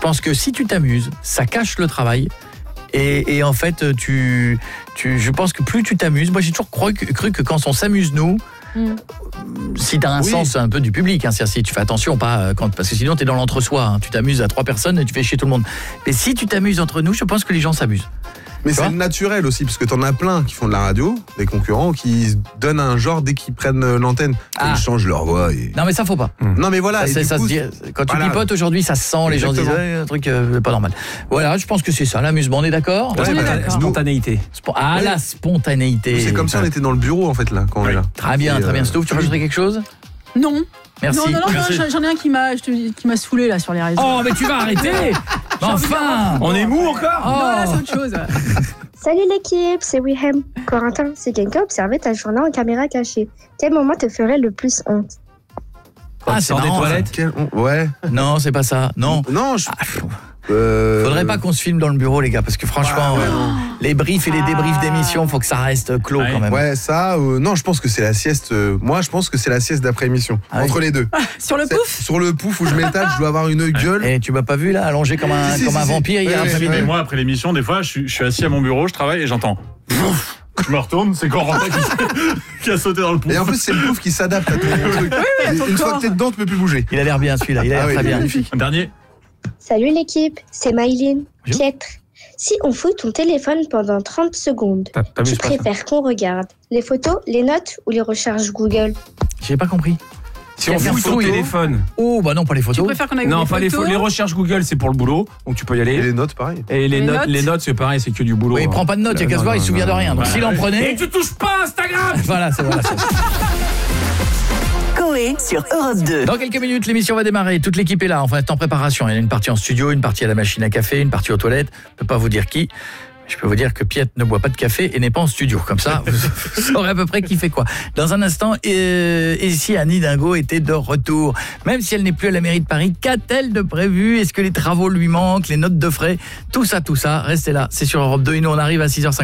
pense que si tu t'amuses, ça cache le travail. Et en fait, je pense que plus tu t'amuses, moi j'ai toujours cru que quand on s'amuse nous, si tu as un sens un peu du public, si tu fais attention, parce que sinon tu es dans l'entre-soi, tu t'amuses à 3 personnes et tu fais chier tout le monde. Mais si tu t'amuses entre nous, je pense que les gens s'amusent. Mais c'est naturel aussi, parce que t'en as plein qui font de la radio, des concurrents, qui donnent un genre dès qu'ils prennent l'antenne. Ils changent leur voix. Non mais ça faut pas. Non mais voilà. Ça se dit, quand tu pipotes aujourd'hui, ça se sent, les gens disent un truc pas normal. Voilà, je pense que c'est ça, l'amusement, on est d'accord ? Spontanéité. La spontanéité. C'est comme si on était dans le bureau en fait là, quand on est là. Très bien. Stouff, tu rajouterais quelque chose ? Non. Merci. Non, j'en ai un qui m'a saoulé là sur les réseaux. Oh, mais tu vas arrêter. Enfin, on est mou encore. Non, là, c'est autre chose. Salut l'équipe, c'est Wilhelm. Corentin, si quelqu'un observait ta journée en caméra cachée, quel moment te ferait le plus honte ? C'est marrant, des toilettes. Ouais. Non, c'est pas ça. Non. Faudrait pas qu'on se filme dans le bureau, les gars, parce que franchement, les briefs et les débriefs d'émission, faut que ça reste clos quand même. Ouais, ça. Non, je pense que c'est la sieste. Moi, je pense que c'est la sieste d'après-émission. Entre les deux. Sur le pouf. Sur le pouf où je m'étale, je dois avoir une gueule. Et tu m'as pas vu là, allongé comme un vampire hier après-midi. Moi, après l'émission, des fois, je suis assis à mon bureau, je travaille et j'entends. Je me retourne, c'est Corentin qui a sauté dans le pouf. Et en plus, c'est le pouf qui s'adapte à tout truc. Une fois que t'es dedans, tu peux plus bouger. Il a l'air bien celui-là, il a l'air très bien. Un dernier. Salut l'équipe, c'est Maïline. Pietre, si on fouille ton téléphone pendant 30 secondes, tu préfères qu'on regarde les photos, les notes ou les recherches Google ? J'ai pas compris. Si on fouille ton téléphone. Oh, bah non, pas les photos. Tu préfères qu'on aille Non, pas les photos. Les recherches Google, c'est pour le boulot, donc tu peux y aller. Et les notes, pareil. Et les notes, c'est pareil, c'est que du boulot. Oui, il prend pas de notes, il y a qu'à se voir, il se souvient de rien. Donc s'il en prenait. Et tu touches pas à Instagram. Voilà, c'est voilà. Coé sur Europe 2. Dans quelques minutes, l'émission va démarrer. Toute l'équipe est là, enfin, est en préparation. Il y a une partie en studio, une partie à la machine à café, une partie aux toilettes. Je peux pas vous dire qui. Je peux vous dire que Piette ne boit pas de café et n'est pas en studio. Comme ça, vous saurez à peu près qui fait quoi. Dans un instant, et si Annie Dingo était de retour, même si elle n'est plus à la mairie de Paris, qu'a-t-elle de prévu ? Est-ce que les travaux lui manquent, les notes de frais ? Tout ça, restez là. C'est sur Europe 2 et nous, on arrive à 6h50.